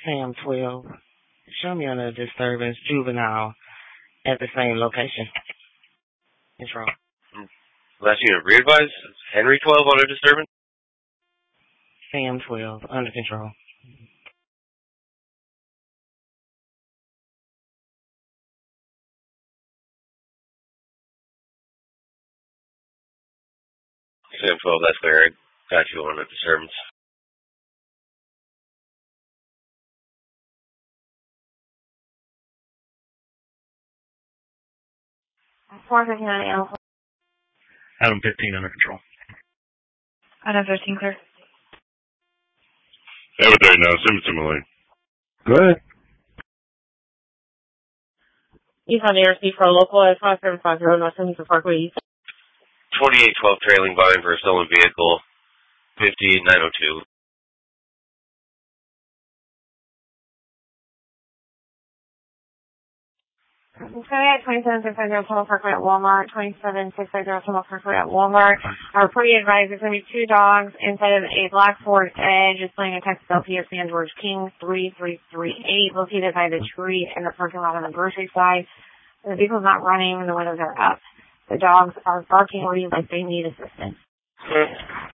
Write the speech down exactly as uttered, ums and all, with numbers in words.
Sam twelve. Show me on a disturbance juvenile at the same location. Control. Last unit re-advise. Henry twelve on a disturbance. Sam twelve. Under control. Sam twelve, that's clear. I got you on a disturbance. four fifty-nine Alpha. Adam fifteen under control. Adam thirteen clear. Adam thirty-nine, sim simulate. Go ahead. East on the airspeed for a local at five seven five zero North Huntington Parkway East. twenty-eight twelve trailing volume for a stolen vehicle. fifty nine oh two. twenty-eight twenty-seven six five zero Tunnel Parkway at Walmart. twenty-seven six five zero Tunnel Parkway at Walmart. Our pretty advised there's going to be two dogs inside of a black Ford Edge displaying a Texas L P of San George King three three three eight located by the tree in the parking lot on the grocery side. The vehicle's not running and the windows are up. The dogs are barking or like they need assistance.